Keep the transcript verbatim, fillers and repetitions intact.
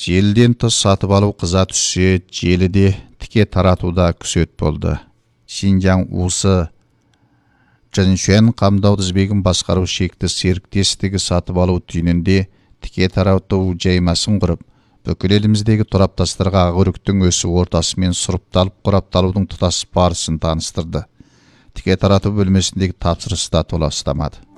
Желіден тыс сатып алу қыза түссе, желіде тіке таратуда күсет болды. Шинжаң усы Жыншуен қамдау тізбегін басқару шекті серіктестігі сатып алу түйінінде тіке тарату жаймасын құрып, бүкіл еліміздегі тораптастарға ағырүктің өсі ортасымен сұрыпталып құрапталудың тұтас барысын таныстырды. Тіке тарату бөлмесіндегі тапсырыста толастамады.